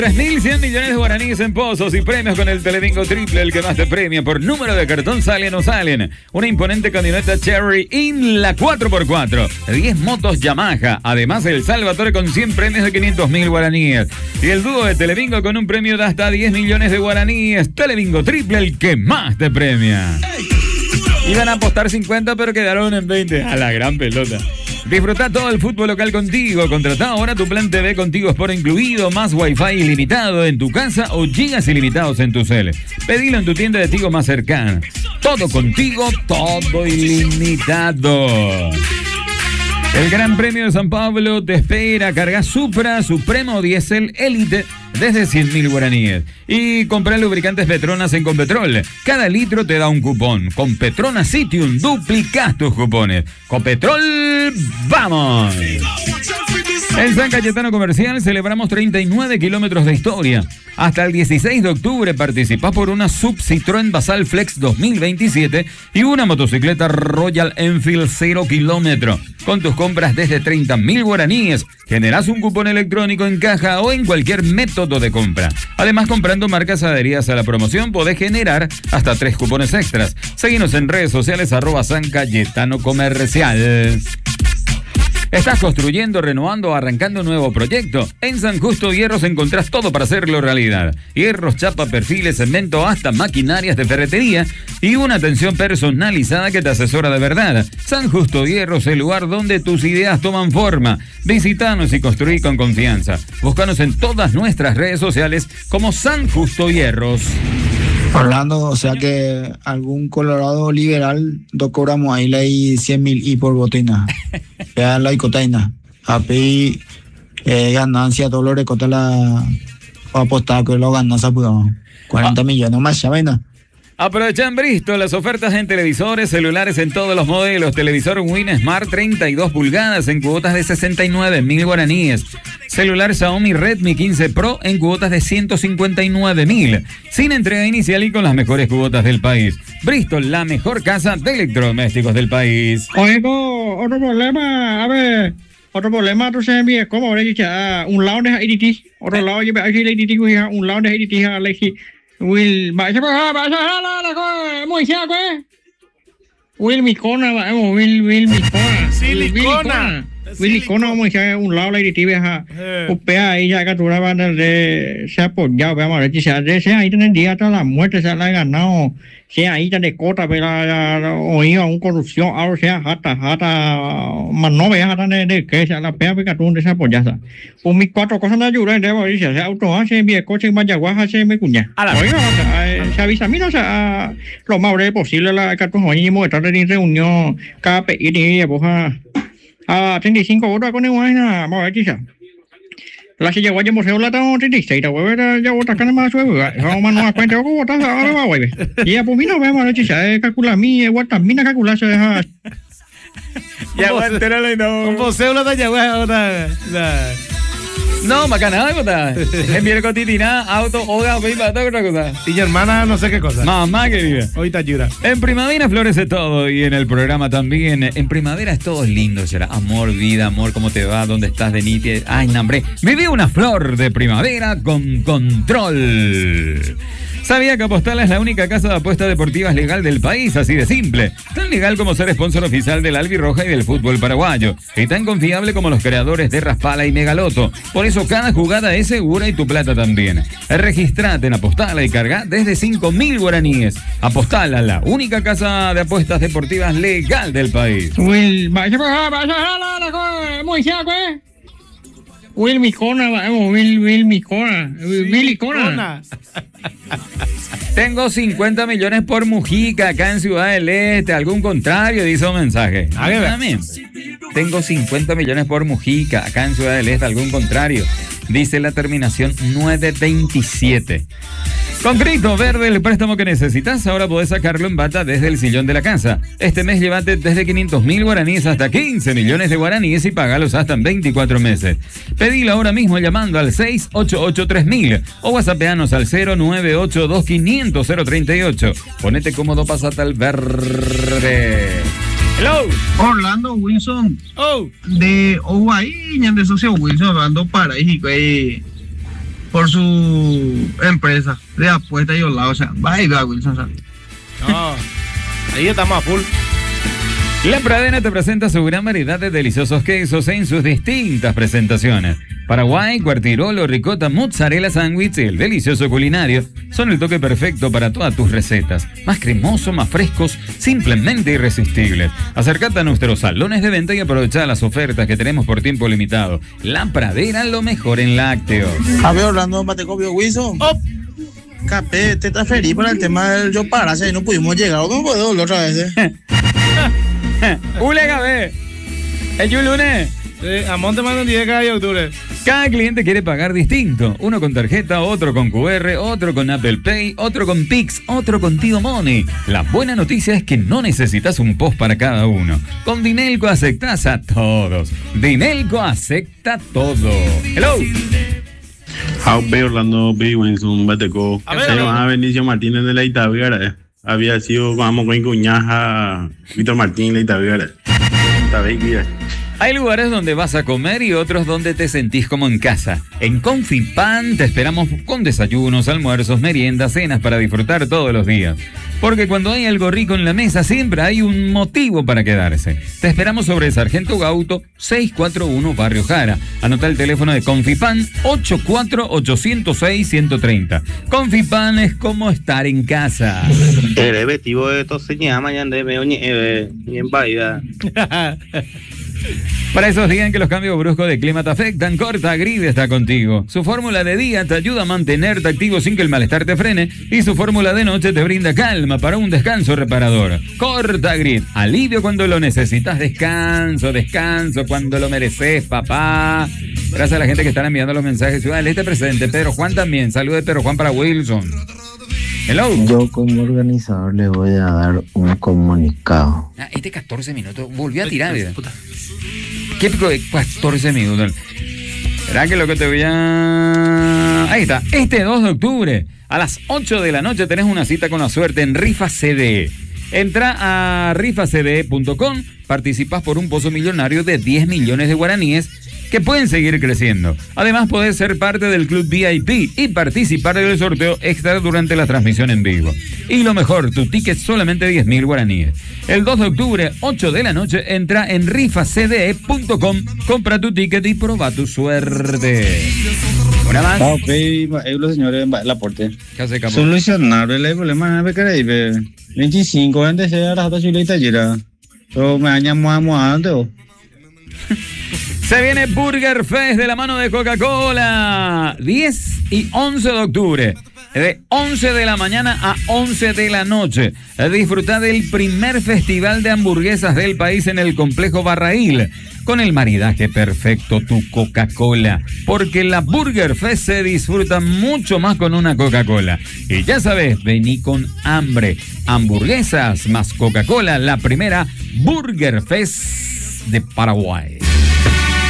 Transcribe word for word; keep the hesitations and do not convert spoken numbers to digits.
tres mil cien millones de guaraníes en pozos y premios con el Telebingo Triple, el que más te premia por número de cartón salen o salen. Una imponente camioneta Cherry in la cuatro por cuatro, diez motos Yamaha, además el Salvatore con cien premios de quinientos mil guaraníes. Y el dúo de Telebingo con un premio de hasta diez millones de guaraníes. Telebingo Triple, el que más te premia. Iban a apostar cincuenta, pero quedaron en veinte. A la gran pelota. Disfruta todo el fútbol local contigo. Contratá ahora tu plan T V Contigo Sport incluido, más Wi-Fi ilimitado en tu casa o gigas ilimitados en tu cel. Pedilo en tu tienda de Tigo más cercana. Todo contigo, todo ilimitado. El Gran Premio de San Pablo te espera. Carga Supra, Supremo Diesel Elite desde cien mil guaraníes. Y comprar lubricantes Petronas en Competrol. Cada litro te da un cupón. Con Petronas Citium duplicás tus cupones. Con Petrol, ¡vamos! En San Cayetano Comercial celebramos treinta y nueve kilómetros de historia. Hasta el dieciséis de octubre participás por una Sub Citroën Basal Flex dos mil veintisiete y una motocicleta Royal Enfield cero kilómetro. Con tus compras desde treinta mil guaraníes, generás un cupón electrónico en caja o en cualquier método de compra. Además, comprando marcas adheridas a la promoción, podés generar hasta tres cupones extras. Seguinos en redes sociales, arroba San Cayetano Comercial. ¿Estás construyendo, renovando o arrancando un nuevo proyecto? En San Justo Hierros encontrás todo para hacerlo realidad. Hierros, chapa, perfiles, cemento, hasta maquinarias de ferretería y una atención personalizada que te asesora de verdad. San Justo Hierros, el lugar donde tus ideas toman forma. Visítanos y construí con confianza. Búscanos en todas nuestras redes sociales como San Justo Hierros. Orlando, o sea que algún colorado liberal do cobramos ahí ley cien mil y por botina. Ya la icotaina. Api eh, ganancia dolores contra la apostar que lo ganancia pues cuarenta millones más ya vaina. Aprovecha en Bristol las ofertas en televisores, celulares en todos los modelos. Televisor Win Smart treinta y dos pulgadas en cuotas de sesenta y nueve mil guaraníes. Celular Xiaomi Redmi quince Pro en cuotas de ciento cincuenta y nueve mil. Sin entrega inicial y con las mejores cuotas del país. Bristol, la mejor casa de electrodomésticos del país. Oigo, otro problema, a ver, otro problema, tú sabes bien, ¿cómo ahora dice? Un lado de A D T, otro lado de A D T, un lado de A D T, a la Will, va a ser la la muy ciaco, eh. Will Micona, vamos, Will Will Micona. Silicona. Will Micona, vamos a echar un lado la directiva, ja. Upea ahí ya captura banda de se ha apoyado, vamos a ver si se hace ahí en el día hasta la muerte se la ha ganado. Sea ahí de cota, pero oído a un corrupción, ahora sea jata, jata, más no vea jata de que sea la pea pecatún de esa apoyada. Un mis cuatro cosas de ayuda, de decir, se auto hace, mi coche, mayaguaja, se me cuña. A la oiga, se avisa, mira, o sea, lo más breve posible, la cartón, oye, estar en reunión, cada P I, boja, a treinta y cinco votos con el vaina, vamos a ver, quizá. La silla guaya museo la tengo treinta y seis, güey, ya votas que más suave, vamos a no cuenta cómo votas ahora va, güey. Y ya pues mira, vamos a ver si se calcula mi, guarda, mina calcular se deja. Ya voy a enterarle no. Un museo la talla, güey, ahora. No, bacana, cosa. Enviar cotidiana, auto, hoga, pipa, toda otra cosa. Y mi hermana, no sé qué cosa. Mamá querida. Hoy te ayuda. En primavera florece todo y en el programa también. En primavera es todo lindo, será amor, vida, amor, ¿cómo te va? ¿Dónde estás de Niti? Ay, nombre. Vive una flor de primavera con control. ¿Sabía que Apostala es la única casa de apuestas deportivas legal del país? Así de simple. Tan legal como ser sponsor oficial del Albirroja y del fútbol paraguayo. Y tan confiable como los creadores de Raspala y Megaloto. Por eso cada jugada es segura y tu plata también. Registrate en Apostala y carga desde cinco mil guaraníes. Apostala, la única casa de apuestas deportivas legal del país. Will, vaya, vaya, muy ciaco, eh. Will Micona, vamos, Will, Will Micona. Will Micona. Tengo cincuenta millones por Mujica acá en Ciudad del Este. ¿Algún contrario? Dice un mensaje. A ver, Tengo cincuenta millones por Mujica acá en Ciudad del Este. ¿Algún contrario? Dice la terminación nueve veintisiete. Con Crédito Verde, el préstamo que necesitas, ahora podés sacarlo en bata desde el sillón de la casa. Este mes llévate desde quinientos mil guaraníes hasta quince millones de guaraníes y pagalos hasta en veinticuatro meses. Pedilo ahora mismo llamando al seis ocho ocho tres mil o whatsappeanos al cero nueve ocho dos quinientos cero treinta y ocho. Ponete cómodo, pasate al verde. Hello. Orlando Wilson. Oh. De Oaí, de socio Wilson, hablando para México. Eh. por su empresa de apuesta y olado. O sea, va y va, Wilson. ¿Sabes? No, ahí estamos a full. La Pradena te presenta su gran variedad de deliciosos quesos en sus distintas presentaciones. Paraguay, cuartirolo, ricota, mozzarella sándwich y el delicioso culinario son el toque perfecto para todas tus recetas. Más cremoso, más frescos, simplemente irresistibles. Acércate a nuestros salones de venta y aprovecha las ofertas que tenemos por tiempo limitado. La Pradera, lo mejor en lácteos. A ver, Orlando Matecopio Wilson. Oh. Capé, te transferí para el tema del yo parase y no pudimos llegar. ¿Cómo puedo la otra vez? Eh? ¡Ule, Gabé! ¡El lunes! Sí, a Monte mandan diez cada día de octubre. Cada cliente quiere pagar distinto. Uno con tarjeta, otro con cu erre, otro con Apple Pay, otro con Pix, otro con Tigo Money. La buena noticia es que no necesitas un post para cada uno. Con Dinelco aceptas a todos. Dinelco acepta todo. Hello. How be Orlando B. Wilson Bateco. A ver, Se a ver. llamaba Benicio Martínez de la Itavera. Había sido, vamos, con cuñaja Víctor Martín de la Itavera. Itavera. Hay lugares donde vas a comer y otros donde te sentís como en casa. En Confipan te esperamos con desayunos, almuerzos, meriendas, cenas para disfrutar todos los días. Porque cuando hay algo rico en la mesa siempre hay un motivo para quedarse. Te esperamos sobre Sargento Gauto seiscientos cuarenta y uno Barrio Jara. Anota el teléfono de Confipan ocho cuatro ocho cero seis uno tres cero. Confipan es como estar en casa. El efectivo de toseña mañana de medio ni en paida. Para esos días en que los cambios bruscos de clima te afectan, Corta Grid está contigo. Su fórmula de día te ayuda a mantenerte activo sin que el malestar te frene y su fórmula de noche te brinda calma para un descanso reparador. Corta Grid, alivio cuando lo necesitas, descanso, descanso cuando lo mereces, papá. Gracias a la gente que están enviando los mensajes. Ciudad del Este presente, Pedro Juan también. Saludos de Pedro Juan para Wilson. Hello. Yo como organizador le voy a dar un comunicado. Ah, este catorce minutos, volvió a tirar, ¿verdad? ¿Qué pico de catorce minutos? ¿Será que lo que te voy a...? Ahí está, este dos de octubre, a las ocho de la noche tenés una cita con la suerte en Rifa C D E. Entra a rifa c d e punto com, participas por un pozo millonario de diez millones de guaraníes que pueden seguir creciendo. Además, podés ser parte del club V I P y participar del sorteo extra durante la transmisión en vivo. Y lo mejor, tu ticket solamente diez mil guaraníes. El dos de octubre, ocho de la noche, entra en rifa c d e punto com, compra tu ticket y proba tu suerte. Una más. Ok, los señores en la porte. ¿Qué hace, capo? Solucionar el problema de que veinticinco antes de la jata chuleta llega. Yo me añamo a antes. Se viene Burger Fest de la mano de Coca-Cola. diez y once de octubre. De once de la mañana a once de la noche. Disfruta del primer festival de hamburguesas del país en el complejo Barraíl. Con el maridaje perfecto, tu Coca-Cola. Porque la Burger Fest se disfruta mucho más con una Coca-Cola. Y ya sabes, vení con hambre. Hamburguesas más Coca-Cola, la primera Burger Fest de Paraguay.